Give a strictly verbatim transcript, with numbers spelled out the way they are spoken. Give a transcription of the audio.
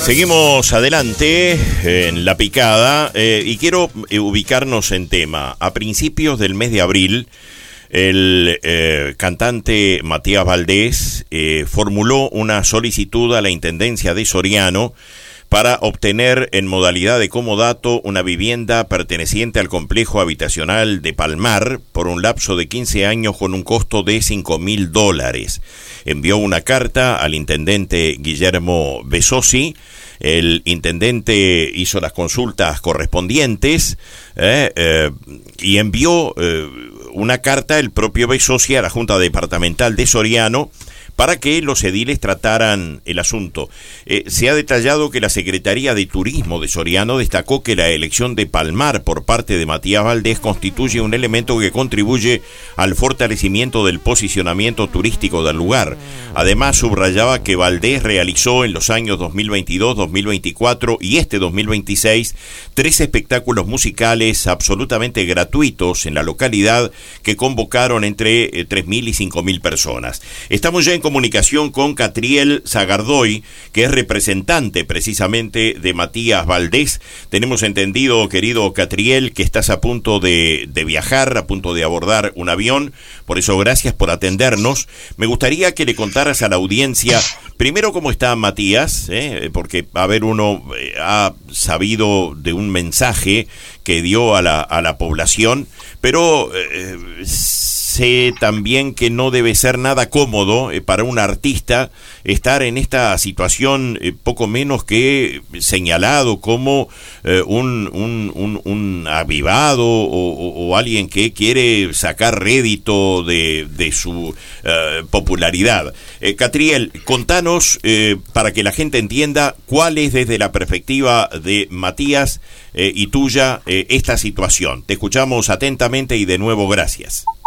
Seguimos adelante en La Picada eh, y quiero eh, ubicarnos en tema. A principios del mes de abril, el eh, cantante Matías Valdés eh, formuló una solicitud a la Intendencia de Soriano para obtener en modalidad de comodato una vivienda perteneciente al complejo habitacional de Palmar por un lapso de quince años con un costo de cinco mil dólares. Envió una carta al intendente Guillermo Besosi. El intendente hizo las consultas correspondientes eh, eh, y envió eh, una carta el propio Besosi a la Junta Departamental de Soriano para que los ediles trataran el asunto. Eh, se ha detallado que la Secretaría de Turismo de Soriano destacó que la elección de Palmar por parte de Matías Valdés constituye un elemento que contribuye al fortalecimiento del posicionamiento turístico del lugar. Además, subrayaba que Valdés realizó en los años dos mil veintidós, dos mil veinticuatro y este dos mil veintiséis tres espectáculos musicales absolutamente gratuitos en la localidad que convocaron entre eh, tres mil y cinco mil personas. Estamos ya en comunicación con Catriel Zagardoy, que es representante precisamente de Matías Valdés. Tenemos entendido, querido Catriel, que estás a punto de, de viajar, a punto de abordar un avión, por eso gracias por atendernos. Me gustaría que le contaras a la audiencia, primero cómo está Matías, ¿eh? porque a ver, uno eh, ha sabido de un mensaje que dio a la, a la población, pero eh, sé también que no debe ser nada cómodo eh, para un artista estar en esta situación eh, poco menos que señalado como eh, un, un, un, un avivado o, o, o alguien que quiere sacar rédito de, de su eh, popularidad. Eh, Catriel, contanos eh, para que la gente entienda cuál es desde la perspectiva de Matías eh, y tuya eh, esta situación. Te escuchamos atentamente y de nuevo gracias.